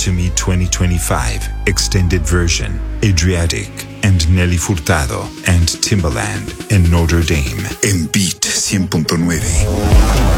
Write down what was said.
Me 2025 extended version, Adriatic and Nelly Furtado and Timbaland en Notre Dame. En Beat 100.9.